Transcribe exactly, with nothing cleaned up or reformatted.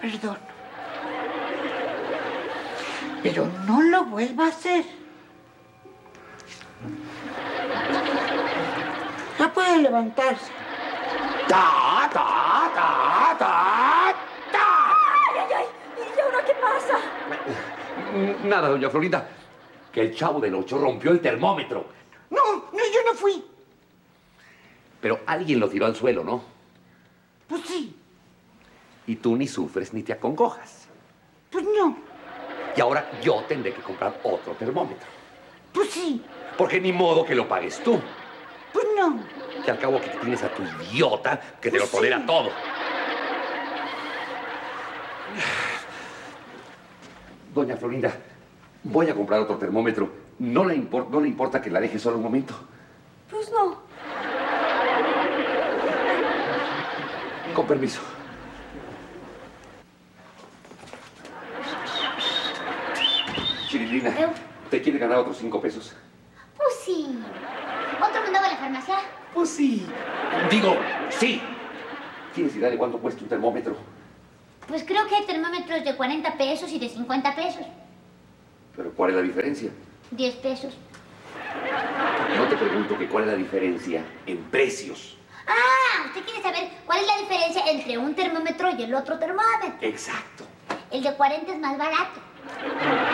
perdono. Pero no lo vuelva a hacer. Ya puede levantarse. ¡Ta, ta, ta, ta, ta! ¡Ay, ay, ay! ¿Y ahora qué pasa? Nada, doña Florinda. Que el Chavo del Ocho rompió el termómetro. No, no, yo no fui. Pero alguien lo tiró al suelo, ¿no? Pues sí. Y tú ni sufres ni te acongojas. Pues no. Y ahora yo tendré que comprar otro termómetro. Pues sí. Porque ni modo que lo pagues tú. Pues no. Que al cabo que tienes a tu idiota que te Pues lo tolera sí. todo. Doña Florinda, voy a comprar otro termómetro. ¿No le, impor- ¿No le importa que la deje solo un momento? Pues no. Con permiso. Chirilina, ¿Eu? ¿te quiere ganar otros cinco pesos? Pues sí. ¿Otro mandado a la farmacia? Pues sí. Digo, sí. ¿Tienes idea de cuánto cuesta un termómetro? Pues creo que hay termómetros de cuarenta pesos y de cincuenta pesos. ¿Pero cuál es la diferencia? diez pesos. No te pregunto que cuál es la diferencia en precios. Ah, usted quiere saber cuál es la diferencia entre un termómetro y el otro termómetro. Exacto. El de cuarenta es más barato.